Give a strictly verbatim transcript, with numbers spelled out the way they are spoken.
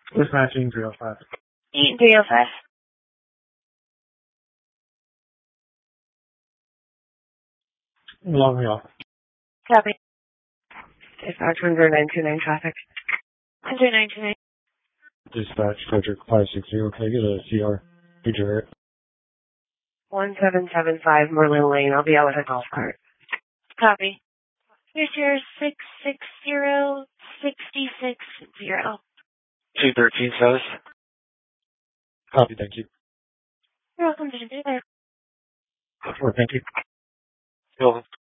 Dispatching three oh five. Eaton three oh five. Long way off. Copy. Dispatch one zero nine two nine traffic. one zero nine two nine. Dispatch Frederick five six zero. Can I get a C R? Future. one seven seven five Merlin Lane. I'll be out with a golf cart. Copy. Future six six zero sixty six zero. two thirteen South. Copy, thank you. You're welcome to do that. Sure, thank you. You're welcome.